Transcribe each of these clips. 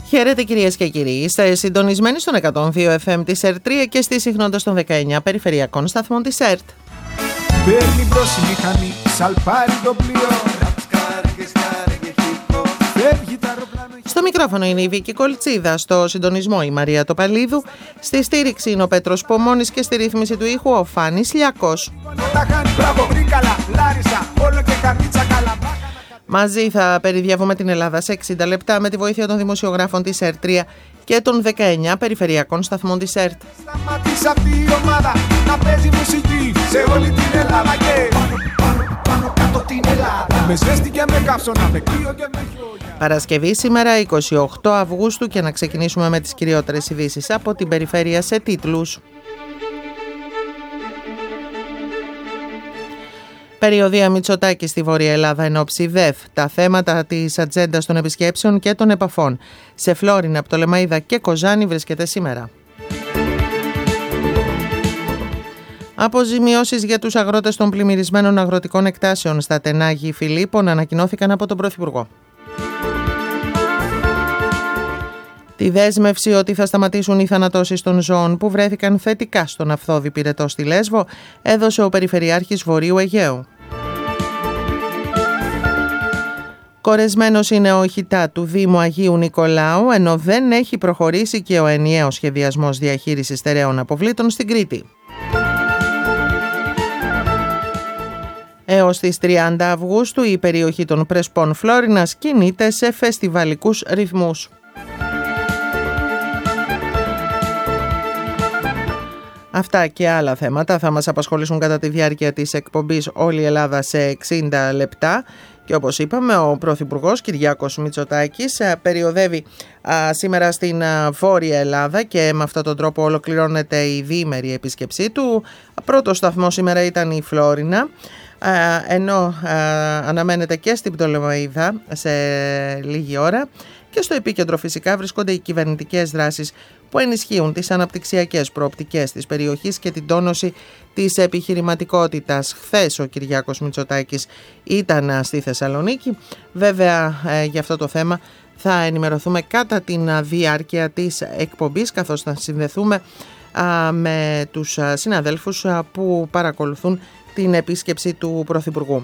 Χαίρετε κυρίες και κύριοι, είστε συντονισμένοι στον 102 FM της ΕΡΤ 3 και στη συχνότητα των 19 περιφερειακών σταθμών της ΕΡΤ. Παίρνει μπρος η μηχανή, σαλπάρει το πλοίο. Στο μικρόφωνο είναι η Βίκη Κολτσίδα, στο συντονισμό η Μαρία Τοπαλίδου, στη στήριξη είναι ο Πέτρος Πομώνης και στη ρύθμιση του ήχου ο Φάνης Λιακός. Μαζί θα περιδιαβούμε την Ελλάδα σε 60 λεπτά με τη βοήθεια των δημοσιογράφων της ΕΡΤ 3 και των 19 περιφερειακών σταθμών της ΕΡΤ. Σταματήσε αυτή η ομάδα να παίζει μουσική σε όλη την Ελλάδα και πάνω κάτω την Ελλάδα. Με ζέστη και με καύσωνα, με κρύο και με χιόνια. Παρασκευή σήμερα 28 Αυγούστου και να ξεκινήσουμε με τις κυριότερες ειδήσεις από την περιφέρεια σε τίτλους. Περιοδεία Μητσοτάκη στη Βόρεια Ελλάδα εν ώψη ΔΕΘ. Τα θέματα της ατζέντας των επισκέψεων και των επαφών. Σε Φλόρινα, Πτολεμαΐδα και Κοζάνη βρίσκεται σήμερα. Αποζημιώσεις για τους αγρότες των πλημμυρισμένων αγροτικών εκτάσεων στα Τενάγη Φιλίππων ανακοινώθηκαν από τον Πρωθυπουργό. Τη δέσμευση ότι θα σταματήσουν οι θανατώσεις των ζώων που βρέθηκαν θετικά στον Αυθώδη Πυρετό στη Λέσβο έδωσε ο Περιφερειάρχης Βορείου Αιγαίου. Κορεσμένος είναι ο ΧΙΤΑ του Δήμου Αγίου Νικολάου, ενώ δεν έχει προχωρήσει και ο ενιαίος σχεδιασμός διαχείρισης στερέων αποβλήτων στην Κρήτη. Έως τις 30 Αυγούστου η περιοχή των Πρεσπών Φλόρινας κινείται σε φεστιβαλικούς ρυθμούς. Αυτά και άλλα θέματα θα μας απασχολήσουν κατά τη διάρκεια της εκπομπής «Όλη η Ελλάδα σε 60 λεπτά». Και όπως είπαμε, ο Πρωθυπουργός Κυριάκος Μητσοτάκης περιοδεύει σήμερα στην Βόρεια Ελλάδα και με αυτόν τον τρόπο ολοκληρώνεται η διήμερη επίσκεψή του. Πρώτο σταθμό σήμερα ήταν η Φλόρινα, ενώ αναμένεται και στην Πτολεμαΐδα σε λίγη ώρα. Και στο επίκεντρο φυσικά βρίσκονται οι κυβερνητικές δράσεις που ενισχύουν τις αναπτυξιακές προοπτικές της περιοχής και την τόνωση της επιχειρηματικότητας. Χθες ο Κυριάκος Μητσοτάκης ήταν στη Θεσσαλονίκη. Βέβαια για αυτό το θέμα θα ενημερωθούμε κατά την διάρκεια της εκπομπής, καθώς θα συνδεθούμε με τους συναδέλφους που παρακολουθούν την επίσκεψη του Πρωθυπουργού.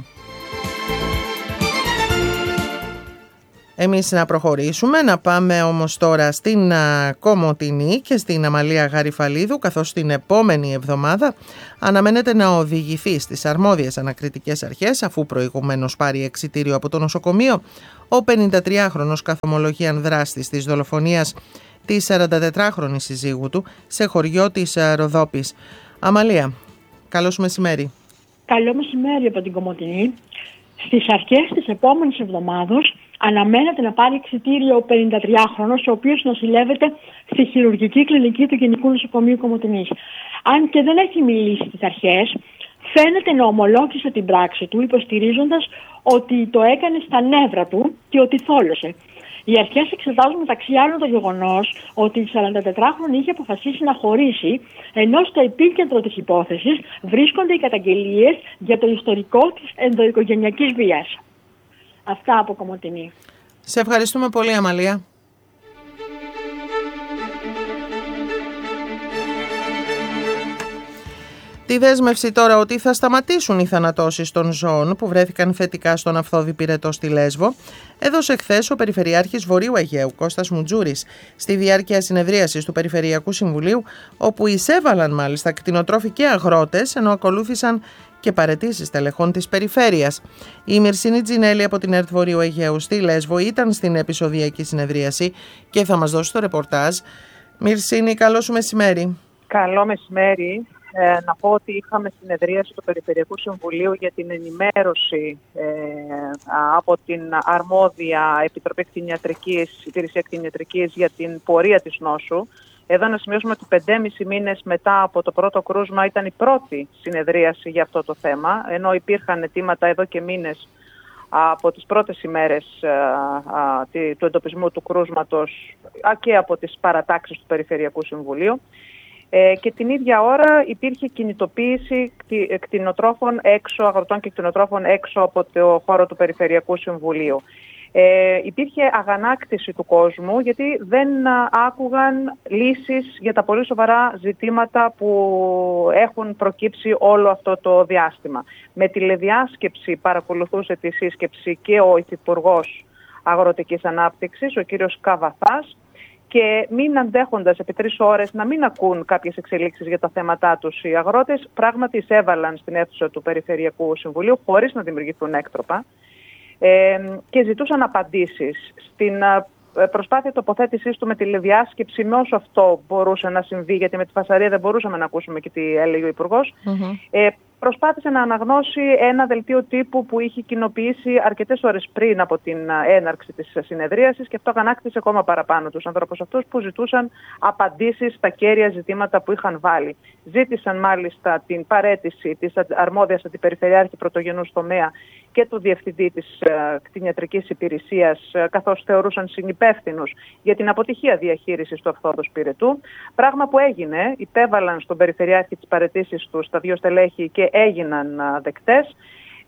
Εμείς να προχωρήσουμε, να πάμε όμως τώρα στην Κομοτηνή και στην Αμαλία Γαριφαλίδου, καθώς την επόμενη εβδομάδα αναμένεται να οδηγηθεί στις αρμόδιες ανακριτικές αρχές, αφού προηγουμένως πάρει εξιτήριο από το νοσοκομείο, ο 53χρονος καθομολογίαν δράστης της δολοφονίας της 44χρονης συζύγου του σε χωριό της Ροδόπης. Αμαλία, καλώς μεσημέρι. Καλό μεσημέρι από την Κομοτηνή. Στις αρχές της επόμενης εβδομάδος αναμένεται να πάρει εξιτήριο ο 53χρονος, ο οποίος νοσηλεύεται στη χειρουργική κλινική του Γενικού Νοσοκομείου Κομοτηνής. Αν και δεν έχει μιλήσει στις αρχές, φαίνεται να ομολόγησε την πράξη του, υποστηρίζοντας ότι το έκανε στα νεύρα του και ότι θόλωσε. Οι αρχές εξετάζουν μεταξύ άλλων το γεγονός ότι η 44χρονη είχε αποφασίσει να χωρίσει, ενώ στο επίκεντρο της υπόθεσης βρίσκονται οι καταγγελίες για το ιστορικό της ενδοοικογενειακής βίας. Αυτά από Κομοτηνή. Σε ευχαριστούμε πολύ, Αμαλία. Τη δέσμευση τώρα ότι θα σταματήσουν οι θανατώσεις των ζώων που βρέθηκαν θετικά στον Αυθώδη Πυρετό στη Λέσβο έδωσε χθες ο Περιφερειάρχης Βορείου Αιγαίου Κώστας Μουτζούρης στη διάρκεια συνεδρίασης του Περιφερειακού Συμβουλίου, όπου εισέβαλαν μάλιστα κτηνοτρόφοι και αγρότες, ενώ ακολούθησαν και παραιτήσεις τελεχών της περιφέρειας. Η Μυρσίνη Τζινέλη από την ΕΡΤ Βορείου Αιγαίου στη Λέσβο ήταν στην επεισοδιακή συνεδρίαση και θα μας δώσει το ρεπορτάζ. Μυρσίνη, καλό σου μεσημέρι. Καλό μεσημέρι. Να πω ότι είχαμε συνεδρίαση του Περιφερειακού Συμβουλίου για την ενημέρωση από την αρμόδια Επιτροπή Υπηρεσία Κτηνιατρικής για την πορεία της νόσου. Εδώ να σημειώσουμε ότι 5,5 μήνες μετά από το πρώτο κρούσμα ήταν η πρώτη συνεδρίαση για αυτό το θέμα, ενώ υπήρχαν αιτήματα εδώ και μήνες από τις πρώτες ημέρες του εντοπισμού του κρούσματος και από τις παρατάξεις του Περιφερειακού Συμβουλίου. Και την ίδια ώρα υπήρχε κινητοποίηση κτηνοτρόφων έξω, αγροτών και κτηνοτρόφων έξω από το χώρο του Περιφερειακού Συμβουλίου. Υπήρχε αγανάκτηση του κόσμου, γιατί δεν άκουγαν λύσεις για τα πολύ σοβαρά ζητήματα που έχουν προκύψει όλο αυτό το διάστημα. Με τηλεδιάσκεψη παρακολουθούσε τη σύσκεψη και ο Υφυπουργός Αγροτικής Ανάπτυξης, ο κύριος Καβαθάς, και μην αντέχοντας επί 3 ώρες να μην ακούν κάποιες εξελίξεις για τα θέματά τους οι αγρότες, πράγματι εισέβαλαν στην αίθουσα του Περιφερειακού Συμβουλίου χωρίς να δημιουργηθούν έκτροπα και ζητούσαν απαντήσεις. Στην προσπάθεια τοποθέτησής του με τηλεδιάσκεψη, με όσο αυτό μπορούσε να συμβεί, γιατί με τη φασαρία δεν μπορούσαμε να ακούσουμε και τι έλεγε ο Υπουργός, προσπάθησε να αναγνώσει ένα δελτίο τύπου που είχε κοινοποιήσει αρκετές ώρες πριν από την έναρξη της συνεδρίασης, και αυτό αγανάκτησε ακόμα παραπάνω τους ανθρώπους αυτούς που ζητούσαν απαντήσεις στα κέρια ζητήματα που είχαν βάλει. Ζήτησαν μάλιστα την παραίτηση της αρμόδιας αντιπεριφερειάρχη πρωτογενούς τομέα και του διευθυντή της κτηνιατρικής υπηρεσίας, καθώς θεωρούσαν συνυπεύθυνους για την αποτυχία διαχείρισης του αυθόδους πυρετού. Πράγμα που έγινε, υπέβαλαν στον περιφερειάρχη τις παραιτήσεις του στα 2 στελέχη και έγιναν δεκτές.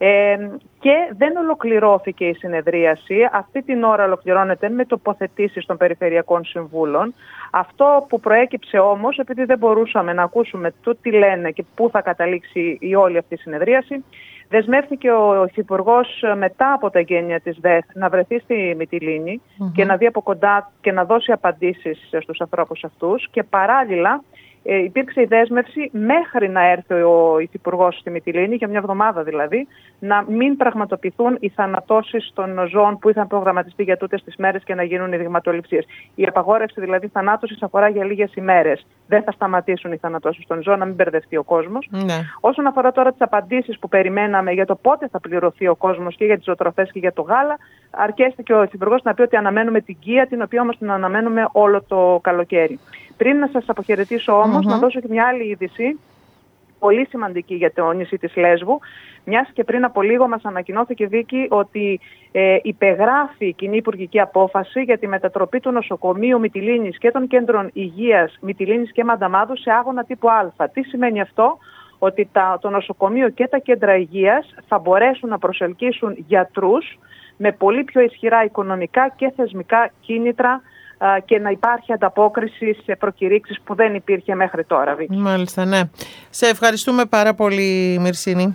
Και δεν ολοκληρώθηκε η συνεδρίαση. Αυτή την ώρα ολοκληρώνεται με τοποθετήσεις των Περιφερειακών Συμβούλων. Αυτό που προέκυψε όμως, επειδή δεν μπορούσαμε να ακούσουμε το τι λένε και πού θα καταλήξει η όλη αυτή η συνεδρίαση, δεσμεύτηκε ο Υφυπουργός μετά από τα εγγένεια της ΔΕΘ να βρεθεί στη Μυτιλήνη και να δει από κοντά και να δώσει απαντήσεις στους ανθρώπους αυτούς, και παράλληλα υπήρξε η δέσμευση μέχρι να έρθει ο Υφυπουργός στη Μυτιλήνη, για 1 εβδομάδα δηλαδή, να μην πραγματοποιηθούν οι θανατώσεις των ζώων που είχαν προγραμματιστεί για τούτες τις μέρες και να γίνουν οι δειγματοληψίες. Η απαγόρευση δηλαδή θανάτωσης αφορά για λίγες ημέρες. Δεν θα σταματήσουν οι θανατώσεις των ζώων, να μην μπερδευτεί ο κόσμος. Ναι. Όσον αφορά τώρα τις απαντήσεις που περιμέναμε για το πότε θα πληρωθεί ο κόσμος και για τις ζωοτροφές και για το γάλα, αρκέστηκε ο Υφυπουργός να πει ότι αναμένουμε την Κία, την οποία όμως την αναμένουμε όλο το καλοκαίρι. Πριν να σας αποχαιρετήσω όμως, να δώσω και μια άλλη είδηση, πολύ σημαντική για το νησί της Λέσβου, μιας και πριν από λίγο μας ανακοινώθηκε, Βίκη, ότι υπεγράφει η κοινή υπουργική απόφαση για τη μετατροπή του νοσοκομείου Μυτιλήνης και των κέντρων υγείας Μυτιλήνης και Μανταμάδου σε άγωνα τύπου Α. Τι σημαίνει αυτό? Ότι το νοσοκομείο και τα κέντρα υγείας θα μπορέσουν να προσελκύσουν γιατρούς με πολύ πιο ισχυρά οικονομικά και θεσμικά κίνητρα και να υπάρχει ανταπόκριση σε προκηρύξεις που δεν υπήρχε μέχρι τώρα. Βίκη. Μάλιστα, ναι. Σε ευχαριστούμε πάρα πολύ, Μυρσίνη.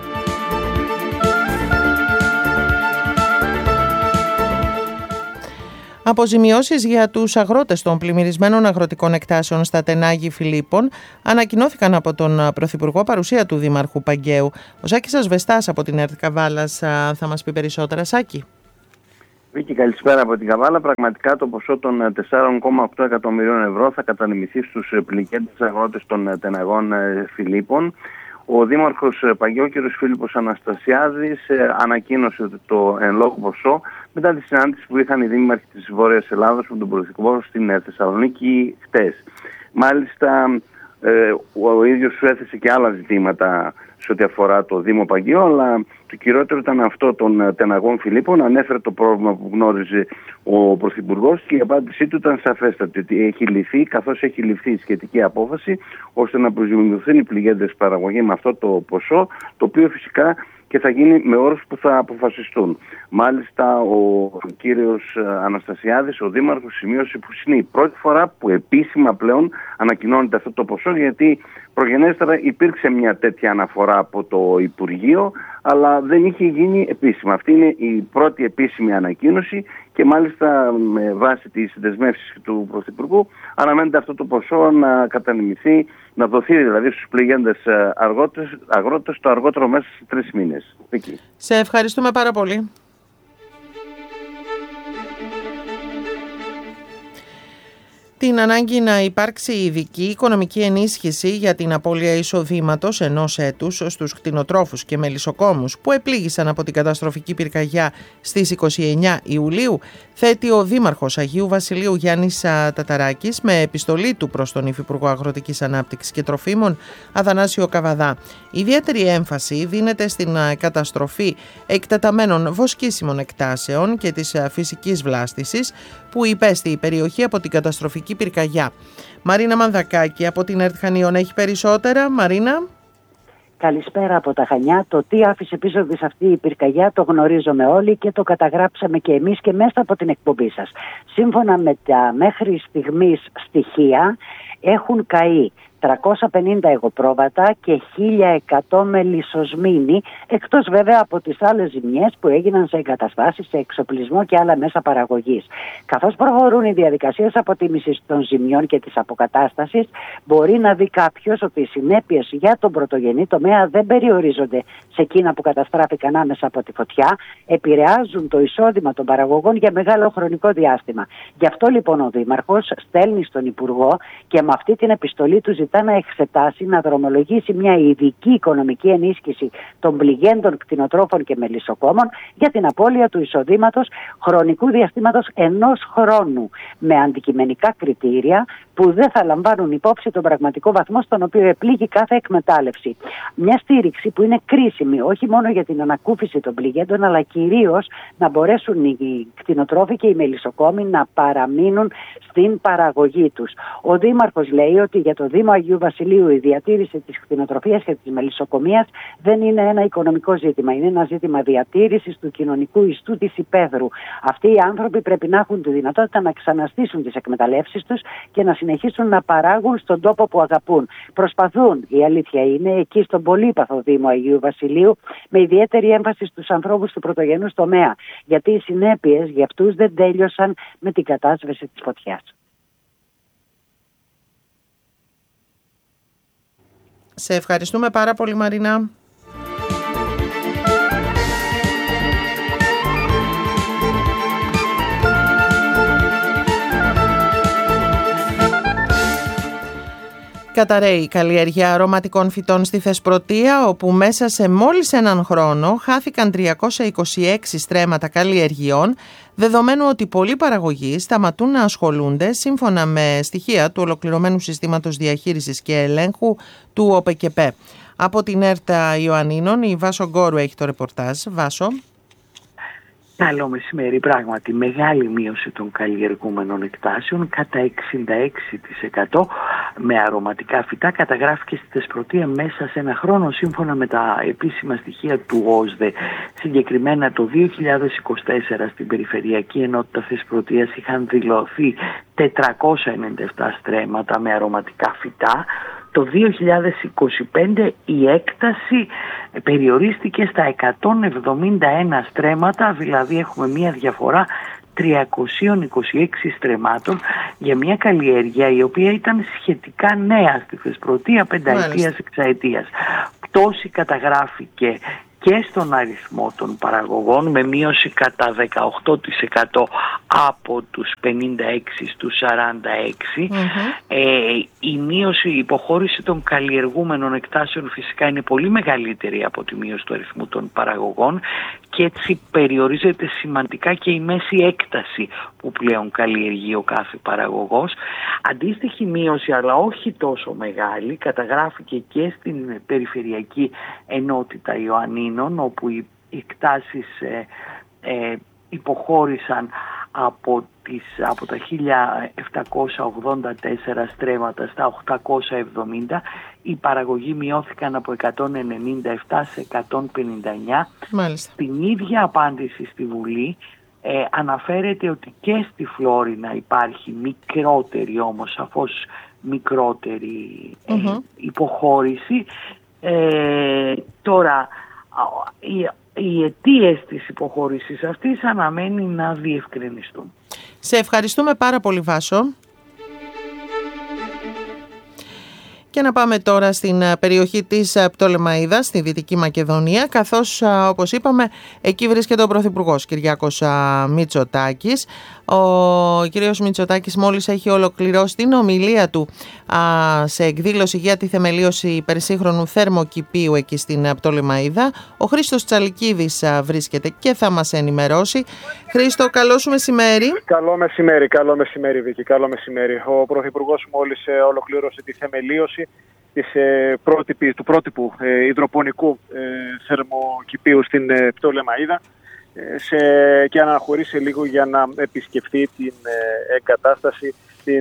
Αποζημιώσεις για τους αγρότες των πλημμυρισμένων αγροτικών εκτάσεων στα Τενάγη Φιλίππων ανακοινώθηκαν από τον Πρωθυπουργό, παρουσία του Δήμαρχου Παγκαίου. Ο Σάκης Ασβεστάς από την ΕΡΤ Καβάλας θα μας πει περισσότερα. Σάκη. Βίκη, καλησπέρα από την Καβάλα. Πραγματικά το ποσό των 4,8 εκατομμυρίων ευρώ θα κατανεμηθεί στους πληγέντες αγρότες των Τεναγών Φιλίππων. Ο Δήμαρχος Παγκαίου, κ. Φίλιππος Αναστασιάδης, ανακοίνωσε το εν λόγω ποσό μετά τη συνάντηση που είχαν οι δήμαρχοι της Βόρειας Ελλάδας με τον Πρωθυπουργό στην Θεσσαλονίκη χτες. Μάλιστα, ο ίδιος σου έθεσε και άλλα ζητήματα σε ό,τι αφορά το Δήμο Παγκαίου, αλλά το κυριότερο ήταν αυτό των Τεναγών Φιλίππων. Ανέφερε το πρόβλημα που γνώριζε ο Πρωθυπουργός και η απάντησή του ήταν σαφέστατη, ότι έχει ληφθεί, καθώς έχει ληφθεί η σχετική απόφαση, ώστε να αποζημιωθούν οι πληγέντες παραγωγή με αυτό το ποσό, το οποίο φυσικά και θα γίνει με όρους που θα αποφασιστούν. Μάλιστα, ο κύριος Αναστασιάδης, ο Δήμαρχος, σημείωσε που είναι η πρώτη φορά που επίσημα πλέον ανακοινώνεται αυτό το ποσό, γιατί προγενέστερα υπήρξε μια τέτοια αναφορά από το Υπουργείο, αλλά δεν είχε γίνει επίσημα. Αυτή είναι η πρώτη επίσημη ανακοίνωση και μάλιστα με βάση τις δεσμεύσεις του Πρωθυπουργού αναμένεται αυτό το ποσό να κατανεμηθεί, να δοθεί δηλαδή στους πληγέντες αγρότες το αργότερο μέσα σε 3 μήνες. Εκεί. Σε ευχαριστούμε πάρα πολύ. Την ανάγκη να υπάρξει ειδική οικονομική ενίσχυση για την απώλεια εισοδήματος ενός έτους στους κτηνοτρόφους και μελισσοκόμους που επλήγησαν από την καταστροφική πυρκαγιά στις 29 Ιουλίου, θέτει ο Δήμαρχος Αγίου Βασιλείου Γιάννης Ταταράκης με επιστολή του προς τον Υφυπουργό Αγροτικής Ανάπτυξης και Τροφίμων Αθανάσιο Καβαδά. Ιδιαίτερη έμφαση δίνεται στην καταστροφή εκτεταμένων βοσκήσιμων εκτάσεων και της φυσικής βλάστησης που υπέστη η περιοχή από την καταστροφική πυρκαγιά. Μαρίνα Μανδακάκη από την ΕΡΤ Χανίων έχει περισσότερα. Μαρίνα. Καλησπέρα από τα Χανιά. Το τι άφησε πίσω της αυτή η πυρκαγιά το γνωρίζουμε όλοι και το καταγράψαμε και εμείς και μέσα από την εκπομπή σας. Σύμφωνα με τα μέχρι στιγμής στοιχεία, έχουν καεί 350 εγωπρόβατα και 1.100 μελισσοσμήνοι, εκτός βέβαια από τις άλλες ζημιές που έγιναν σε εγκαταστάσεις, σε εξοπλισμό και άλλα μέσα παραγωγής. Καθώς προχωρούν οι διαδικασίες αποτίμησης των ζημιών και της αποκατάστασης, μπορεί να δει κάποιος ότι οι συνέπειες για τον πρωτογενή τομέα δεν περιορίζονται σε εκείνα που καταστράφηκαν άμεσα από τη φωτιά, επηρεάζουν το εισόδημα των παραγωγών για μεγάλο χρονικό διάστημα. Γι' αυτό λοιπόν ο Δήμαρχος στέλνει στον Υπουργό και με αυτή την επιστολή του να εξετάσει, να δρομολογήσει μια ειδική οικονομική ενίσχυση των πληγέντων κτηνοτρόφων και μελισσοκόμων για την απώλεια του εισοδήματος χρονικού διαστήματος 1 χρόνου, με αντικειμενικά κριτήρια που δεν θα λαμβάνουν υπόψη τον πραγματικό βαθμό στον οποίο επλήγει κάθε εκμετάλλευση. Μια στήριξη που είναι κρίσιμη όχι μόνο για την ανακούφιση των πληγέντων, αλλά κυρίως να μπορέσουν οι κτηνοτρόφοι και οι μελισσοκόμοι να παραμείνουν στην παραγωγή τους. Ο Δήμαρχος λέει ότι για το Δήμο Αγίου Βασιλείου η διατήρηση της κτηνοτροφίας και της μελισσοκομείας δεν είναι ένα οικονομικό ζήτημα, είναι ένα ζήτημα διατήρησης του κοινωνικού ιστού της υπαίθρου. Αυτοί οι άνθρωποι πρέπει να έχουν τη δυνατότητα να ξαναστήσουν τις εκμεταλλεύσεις τους και να συνεχίσουν να παράγουν στον τόπο που αγαπούν. Προσπαθούν, η αλήθεια είναι, εκεί στον πολύπαθο Δήμο Αγίου Βασιλείου, με ιδιαίτερη έμφαση στους ανθρώπους του πρωτογενούς τομέα, γιατί οι συνέπειες για αυτούς δεν τέλειωσαν με την κατάσβεση της φωτιάς. Σε ευχαριστούμε πάρα πολύ, Μαρίνα. Καταραίει η καλλιέργεια αρωματικών φυτών στη Θεσπρωτεία, όπου μέσα σε μόλις έναν χρόνο χάθηκαν 326 στρέμματα καλλιεργειών, δεδομένου ότι πολλοί παραγωγοί σταματούν να ασχολούνται σύμφωνα με στοιχεία του Ολοκληρωμένου Συστήματος Διαχείρισης και Ελέγχου του ΟΠΕΚΕΠΕ. Από την ΕΡΤΑ Ιωαννίνων, η Βάσο Γκόρου έχει το ρεπορτάζ. Βάσο. Καλό μεσημέρι. Πράγματι, μεγάλη μείωση των καλλιεργούμενων εκτάσεων, κατά 66% με αρωματικά φυτά, καταγράφηκε στη Θεσπρωτεία μέσα σε ένα χρόνο, σύμφωνα με τα επίσημα στοιχεία του ΟΣΔΕ. Συγκεκριμένα το 2024 στην Περιφερειακή Ενότητα Θεσπρωτείας είχαν δηλωθεί 497 στρέμματα με αρωματικά φυτά. Το 2025 η έκταση περιορίστηκε στα 171 στρέμματα, δηλαδή έχουμε μία διαφορά 326 στρεμμάτων για μια καλλιέργεια η οποία ήταν σχετικά νέα στη Θεσπρωτεία, πενταετίας, εξαετίας. Πτώση καταγράφηκε και στον αριθμό των παραγωγών, με μείωση κατά 18% από τους 56 στους 46. Η μείωση, η υποχώρηση των καλλιεργούμενων εκτάσεων φυσικά είναι πολύ μεγαλύτερη από τη μείωση του αριθμού των παραγωγών και έτσι περιορίζεται σημαντικά και η μέση έκταση που πλέον καλλιεργεί ο κάθε παραγωγός. Αντίστοιχη μείωση, αλλά όχι τόσο μεγάλη, καταγράφηκε και στην Περιφερειακή Ενότητα Ιωαννίνων, όπου οι εκτάσεις υποχώρησαν από τα 1784 στρέμματα στα 870. Οι παραγωγοί μειώθηκαν από 197 σε 159. Μάλιστα. Στην ίδια απάντηση στη Βουλή αναφέρεται ότι και στη Φλόρινα υπάρχει μικρότερη, όμως σαφώς μικρότερη υποχώρηση. Τώρα οι αιτίες της υποχώρησης αυτής αναμένει να διευκρινιστούν. Σε ευχαριστούμε πάρα πολύ, Βάσο. Και να πάμε τώρα στην περιοχή της Πτολεμαΐδας, στη Δυτική Μακεδονία, καθώς, όπως είπαμε, εκεί βρίσκεται ο Πρωθυπουργός Κυριάκος Μητσοτάκης. Ο κύριος Μητσοτάκης μόλις έχει ολοκληρώσει την ομιλία του σε εκδήλωση για τη θεμελίωση υπερσύγχρονου θερμοκηπίου εκεί στην Πτολεμαΐδα. Ο Χρήστος Τσαλικίδης βρίσκεται και θα μας ενημερώσει. Χρήστο, καλό σου μεσημέρι. Καλό μεσημέρι Βίκη, καλό μεσημέρι. Ο Πρωθυπουργός μόλις ολοκλήρωσε τη θεμελίωση του πρότυπου υδροπονικού θερμοκηπίου στην Πτολεμαΐδα και αναχωρήσει λίγο για να επισκεφθεί την εγκατάσταση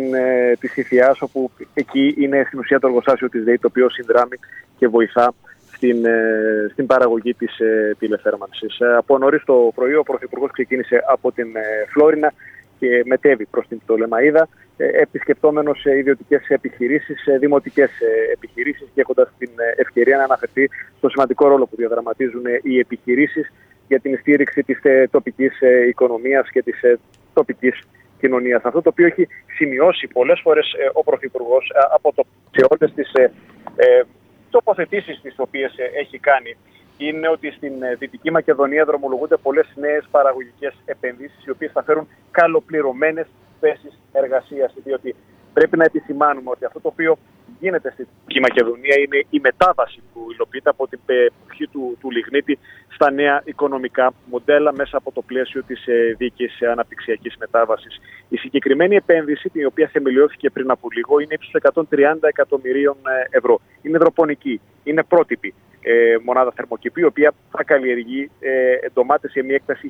της Ιθιάς, όπου εκεί είναι στην ουσία το εργοστάσιο της ΔΕΗ, το οποίο συνδράμει και βοηθά στην παραγωγή της τηλεθέρμανσης. Από νωρίς το πρωί ο Πρωθυπουργός ξεκίνησε από την Φλόρινα και μετέβη προς την Πτολεμαΐδα, επισκεπτόμενος ιδιωτικές επιχειρήσεις, δημοτικές επιχειρήσεις και έχοντας την ευκαιρία να αναφερθεί στο σημαντικό ρόλο που διαδραματίζουν οι επιχειρήσεις για την στήριξη της τοπικής οικονομίας και της τοπικής κοινωνίας. Αυτό το οποίο έχει σημειώσει πολλές φορές ο Πρωθυπουργός σε όλες τις τοποθετήσεις τις οποίες έχει κάνει, είναι ότι στην Δυτική Μακεδονία δρομολογούνται πολλές νέες παραγωγικές επενδύσεις, οι οποίες θα φέρουν καλοπληρωμένες θέσεις εργασίας. Διότι πρέπει να επισημάνουμε ότι αυτό το οποίο γίνεται στη Δυτική Μακεδονία είναι η μετάβαση που υλοποιείται από την εποχή του Λιγνίτη στα νέα οικονομικά μοντέλα μέσα από το πλαίσιο της δίκης αναπτυξιακής μετάβασης. Η συγκεκριμένη επένδυση, την οποία θεμελιώθηκε πριν από λίγο, είναι ύψους 130 εκατομμυρίων ευρώ. Είναι υδροπονική, είναι πρότυπη μονάδα θερμοκηπίου, η οποία θα καλλιεργεί ντομάτες σε μια έκταση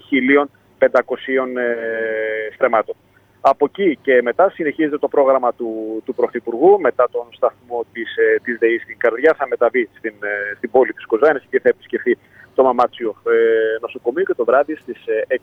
1.500 στρεμμάτων. Από εκεί και μετά συνεχίζεται το πρόγραμμα του Πρωθυπουργού. Μετά τον σταθμό της ΔΕΗ στην Καρδιά θα μεταβεί στην πόλη της Κοζάνης και θα επισκεφθεί το Μαμάτσιο νοσοκομείο και το βράδυ στις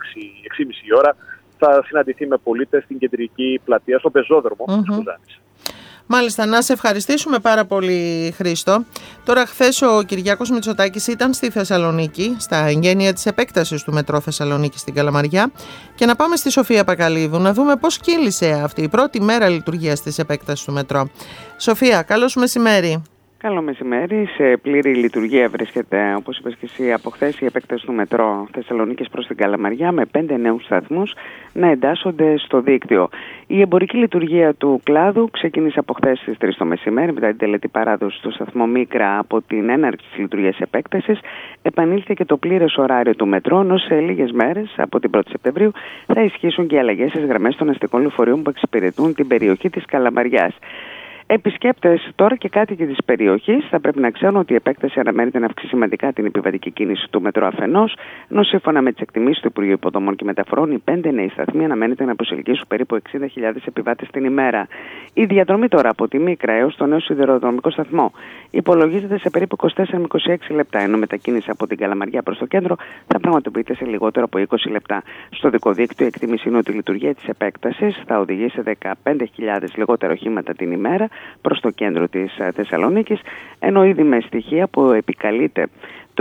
6.30 ώρα θα συναντηθεί με πολίτες στην κεντρική πλατεία, στο πεζόδρομο της Κοζάνης. Μάλιστα, να σε ευχαριστήσουμε πάρα πολύ, Χρήστο. Τώρα, χθες ο Κυριάκος Μητσοτάκης ήταν στη Θεσσαλονίκη, στα εγγένεια της επέκτασης του μετρό Θεσσαλονίκη στην Καλαμαριά. Και να πάμε στη Σοφία Πακαλίδου να δούμε πώς κύλησε αυτή η πρώτη μέρα λειτουργίας της επέκτασης του μετρό. Σοφία, καλώς μεσημέρι. Καλό μεσημέρι. Σε πλήρη λειτουργία βρίσκεται, όπως είπες και εσύ, από χθες η επέκταση του μετρό Θεσσαλονίκης προς την Καλαμαριά, με 5 νέους σταθμούς να εντάσσονται στο δίκτυο. Η εμπορική λειτουργία του κλάδου ξεκίνησε από χθες στις 3 το μεσημέρι, μετά την τελετή παράδοση στο σταθμό Μίκρα. Από την έναρξη της λειτουργίας επέκτασης επανήλθε και το πλήρες ωράριο του μετρό, ενώ σε λίγες μέρες, από την 1η Σεπτεμβρίου, θα ισχύσουν και αλλαγές στις γραμμές των αστικών λεωφορείων που εξυπηρετούν την περιοχή της Καλαμαριάς. Επισκέπτες τώρα και κάτοικοι της περιοχής θα πρέπει να ξέρουν ότι η επέκταση αναμένεται να αυξήσει σημαντικά την επιβατική κίνηση του μετρό αφενός, ενώ σύμφωνα με τις εκτιμήσεις του Υπουργείου Υποδομών και Μεταφορών, οι 5 νέοι σταθμοί αναμένεται να προσελκύσουν περίπου 60.000 επιβάτες την ημέρα. Η διαδρομή τώρα από τη Μίκρα έως το νέο σιδηροδρομικό σταθμό υπολογίζεται σε περίπου 24 με 26 λεπτά, ενώ μετακίνηση από την Καλαμαριά προς το κέντρο θα πραγματοποιείται σε λιγότερο από 20 λεπτά. Στο δικό δίκτυο, η εκτίμηση είναι ότι η λειτουργία της επέκτασης θα οδηγήσει σε 15.000 λιγότερα οχήματα την ημέρα προς το κέντρο της Θεσσαλονίκης, ενώ ήδη με στοιχεία που επικαλείται το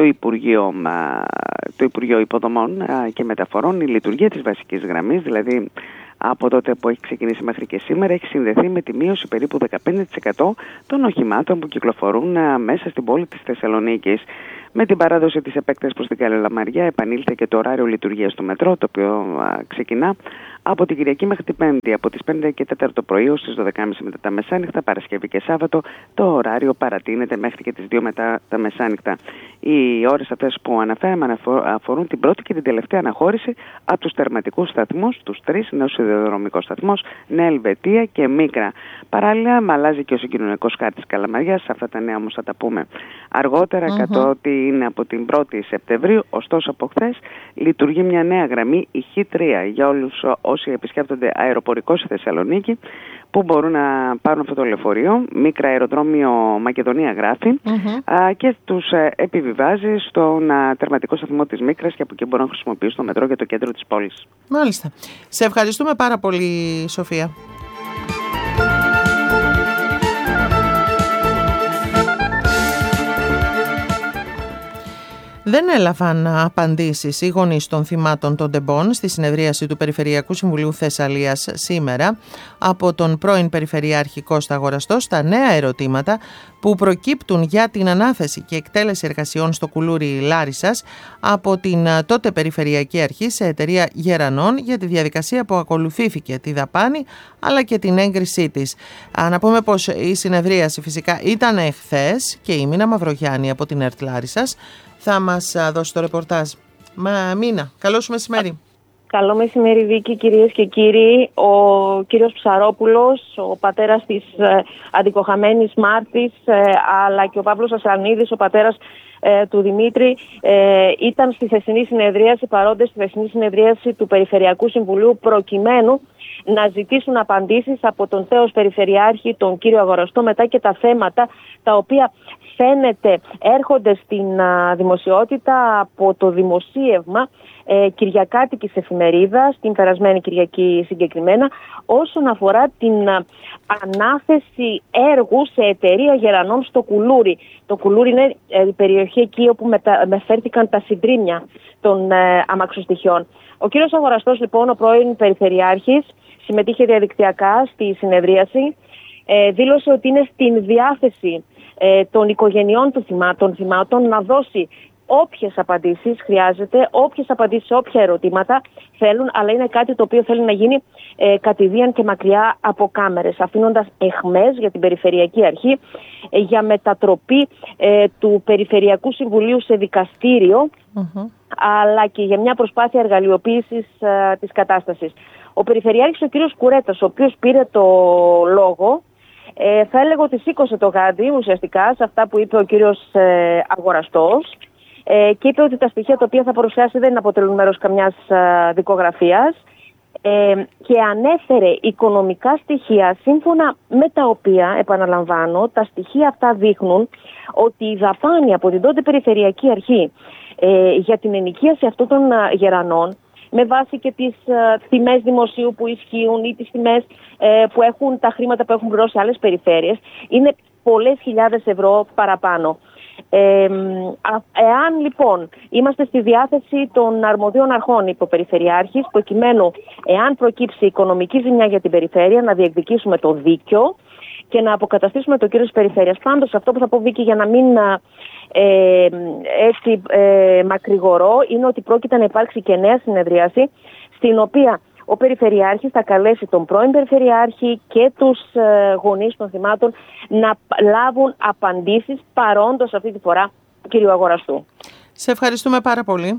Υπουργείο Υποδομών και Μεταφορών, η λειτουργία της βασικής γραμμής, δηλαδή από τότε που έχει ξεκινήσει μέχρι και σήμερα, έχει συνδεθεί με τη μείωση περίπου 15% των οχημάτων που κυκλοφορούν μέσα στην πόλη της Θεσσαλονίκης. Με την παράδοση της επέκτασης προς την Καλαμαριά επανήλθε και το ωράριο λειτουργίας του μετρό, το οποίο ξεκινά από την Κυριακή μέχρι την Πέμπτη, από τις 5 και 4 το πρωί ως τις 12.30 μετά τα μεσάνυχτα, Παρασκευή και Σάββατο το ωράριο παρατείνεται μέχρι και τις 2 μετά τα μεσάνυχτα. Οι ώρες αυτές που αναφέραμε αφορούν την πρώτη και την τελευταία αναχώρηση από τους τερματικούς σταθμούς, τους 3, νέος σιδηροδρομικός σταθμός, Νέα Ελβετία και Μίκρα. Παράλληλα, αλλάζει και ο συγκοινωνικός χάρτης Καλαμαριάς. Αυτά τα νέα όμως θα τα πούμε αργότερα, καθότι είναι από την 1η Σεπτεμβρίου. Ωστόσο, από χθες λειτουργεί μια νέα γραμμή, η Χ3, για όλους όσοι επισκέπτονται αεροπορικό στη Θεσσαλονίκη, που μπορούν να πάρουν αυτό το λεωφορείο. Μίκρα αεροδρόμιο Μακεδονία γράφει, και τους επιβιβάζει στον τερματικό σταθμό της Μίκρας και από εκεί μπορούν να χρησιμοποιήσουν το μετρό για το κέντρο της πόλης. Μάλιστα. Σε ευχαριστούμε πάρα πολύ, Σοφία. Δεν έλαβαν απαντήσεις οι γονείς των θυμάτων των τεμπών στη συνεδρίαση του Περιφερειακού Συμβουλίου Θεσσαλίας σήμερα από τον πρώην Περιφερειάρχη Κώστα Αγοραστό στα νέα ερωτήματα που προκύπτουν για την ανάθεση και εκτέλεση εργασιών στο κουλούρι Λάρισσας από την τότε Περιφερειακή Αρχή σε εταιρεία Γερανών για τη διαδικασία που ακολουθήθηκε, τη δαπάνη αλλά και την έγκρισή της. Να πούμε πως η συνεδρίαση φυσικά ήταν χθες και η Μίνα Μαυρογιάννη από την ΕΡΤ Λάρισσας θα μας δώσει το ρεπορτάζ. Μίνα, καλό σου μεσημέρι. Καλό μεσημέρι, Βίκη, κυρίες και κύριοι. Ο κύριος Ψαρόπουλος, ο πατέρας της αντικοχαμένης Μάρτης, αλλά και ο Παύλος Ασανίδης, ο πατέρας του Δημήτρη, ήταν στη χθεσινή συνεδρίαση, παρόντες στη χθεσινή συνεδρίαση του Περιφερειακού Συμβουλίου, προκειμένου να ζητήσουν απαντήσεις από τον τέος Περιφερειάρχη, τον κύριο Αγοραστό, μετά και τα θέματα τα οποία φαίνεται έρχονται στην δημοσιότητα από το δημοσίευμα κυριακάτικης εφημερίδας, την περασμένη Κυριακή συγκεκριμένα, όσον αφορά την ανάθεση έργου σε εταιρεία γερανών στο Κουλούρι. Το Κουλούρι είναι η περιοχή εκεί όπου μεταφέρθηκαν τα συντρίμμια των αμαξοστοιχειών. Ο κύριος Αγοραστός, λοιπόν, ο πρώην Περιφερειάρχης, συμμετείχε διαδικτυακά στη συνεδρίαση, δήλωσε ότι είναι στην διάθεση των οικογενειών των θυμάτων να δώσει όποιες απαντήσεις χρειάζεται, όποιες απαντήσεις, όποια ερωτήματα θέλουν, αλλά είναι κάτι το οποίο θέλει να γίνει κατηδίαν και μακριά από κάμερες, αφήνοντας εχμές για την Περιφερειακή Αρχή για μετατροπή του Περιφερειακού Συμβουλίου σε δικαστήριο, αλλά και για μια προσπάθεια εργαλειοποίησης της κατάστασης. Ο Περιφερειάρχης, ο κύριος Κουρέτας, ο οποίος πήρε το λόγο, θα έλεγα ότι σήκωσε το γάντι ουσιαστικά σε αυτά που είπε ο κύριος Αγοραστός, και είπε ότι τα στοιχεία τα οποία θα παρουσιάσει δεν αποτελούν μέρος καμιάς δικογραφίας, και ανέφερε οικονομικά στοιχεία σύμφωνα με τα οποία, επαναλαμβάνω, τα στοιχεία αυτά δείχνουν ότι η δαπάνη από την τότε Περιφερειακή Αρχή για την ενοικίαση αυτών των γερανών, με βάση και τις τιμές δημοσίου που ισχύουν ή τις τιμές που έχουν, τα χρήματα που έχουν πληρώσει άλλες περιφέρειες, είναι πολλές χιλιάδες ευρώ παραπάνω. Εάν λοιπόν είμαστε στη διάθεση των αρμοδίων αρχών, είπε ο Περιφερειάρχης, προκειμένου, εάν προκύψει οικονομική ζημιά για την περιφέρεια, να διεκδικήσουμε το δίκαιο και να αποκαταστήσουμε το κύριο της περιφέρειας. Πάντως, αυτό που θα πω, Βίκη, για να μην έτσι μακρηγορώ, είναι ότι πρόκειται να υπάρξει και νέα συνεδρίαση, στην οποία ο Περιφερειάρχης θα καλέσει τον πρώην Περιφερειάρχη και τους γονείς των θυμάτων να λάβουν απαντήσεις, παρόντος αυτή τη φορά του κύριου Αγοραστού. Σε ευχαριστούμε πάρα πολύ.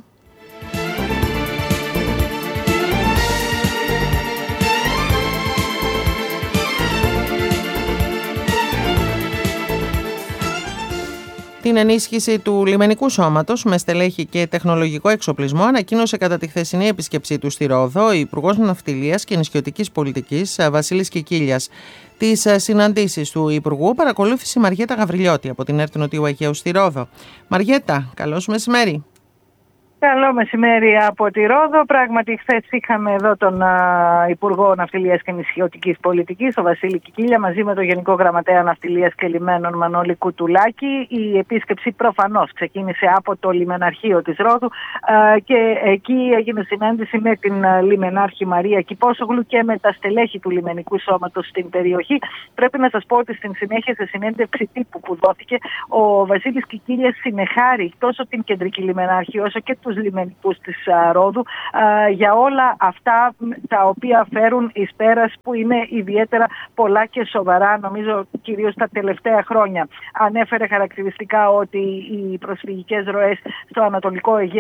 Την ενίσχυση του λιμενικού σώματος με στελέχη και τεχνολογικό εξοπλισμό ανακοίνωσε κατά τη χθεσινή επίσκεψή του στη Ρόδο ο Υπουργός Ναυτιλίας και Νησιωτικής Πολιτικής Βασίλης Κικίλιας. Τις συναντήσεις του Υπουργού παρακολούθησε η Μαριέτα Γαβριλιώτη από την ΕΡΤ Νοτιού Αιγαίου στη Ρόδο. Μαριέτα, καλώς μεσημέρι. Καλό μεσημέρι από τη Ρόδο. Πράγματι, χθες είχαμε εδώ τον Υπουργό Ναυτιλίας και Νησιωτικής Πολιτικής, τον Βασίλη Κικίλια, μαζί με τον Γενικό Γραμματέα Ναυτιλίας και Λιμένων Μανώλη Κουτουλάκη. Η επίσκεψη προφανώς ξεκίνησε από το λιμεναρχείο της Ρόδου και εκεί έγινε συνάντηση με την λιμενάρχη Μαρία Κυπόσογλου και με τα στελέχη του λιμενικού σώματος στην περιοχή. Πρέπει να σας πω ότι στην συνέχεια, σε συνέντευξη τύπου που δόθηκε, ο Βασίλης Κικίλιας συνεχάρει τόσο την κεντρική λιμενάρχη όσο και τους λιμενικούς της Ρόδου για όλα αυτά τα οποία φέρουν εις πέρας, που είναι ιδιαίτερα πολλά και σοβαρά, νομίζω κυρίως τα τελευταία χρόνια. Ανέφερε χαρακτηριστικά ότι οι προσφυγικές ροές στο Ανατολικό Αιγαίο